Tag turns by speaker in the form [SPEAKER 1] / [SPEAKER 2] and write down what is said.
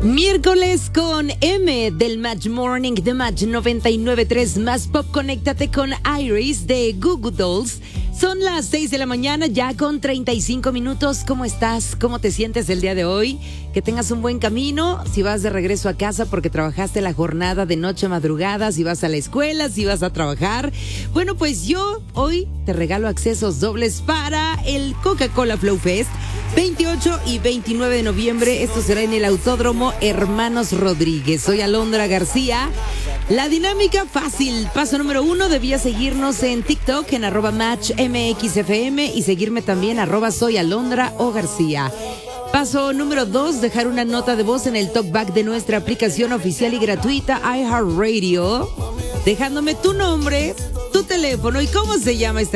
[SPEAKER 1] Miércoles con M del Match Morning de Match 99.3 más Pop. Conéctate con Iris de Goo Goo Dolls. Son las 6 de la mañana, ya con 35 minutos. ¿Cómo estás? ¿Cómo te sientes el día de hoy? Que tengas un buen camino. Si vas de regreso a casa porque trabajaste la jornada de noche a madrugada, si vas a la escuela, si vas a trabajar. Bueno, pues yo hoy te regalo accesos dobles para el Coca-Cola Flow Fest. 28 y 29 de noviembre, esto será en el Autódromo Hermanos Rodríguez. Soy Alondra García. La dinámica fácil. Paso número 1, debías seguirnos en TikTok en @MatchMXFM y seguirme también @soyalondra_García. Paso número 2, dejar una nota de voz en el talkback de nuestra aplicación oficial y gratuita iHeartRadio, dejándome tu nombre, tu teléfono y cómo se llama esta